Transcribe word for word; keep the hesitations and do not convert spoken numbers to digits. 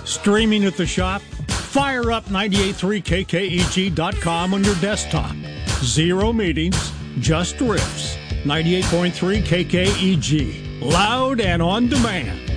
Streaming at the shop? Fire up nine eight three K K E G dot com on your desktop. Zero meetings, just riffs. ninety-eight point three K K E G. Loud and on demand.